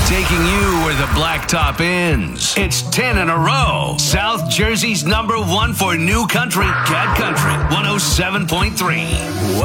Taking you where the blacktop ends. It's 10 in a row. South Jersey's #1 for new country, Cat Country 107.3.